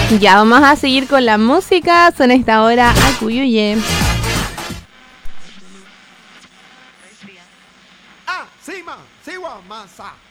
Ya vamos a seguir con la música. Son esta hora a Cuyuye. Ah, sí, ma, sí, masa.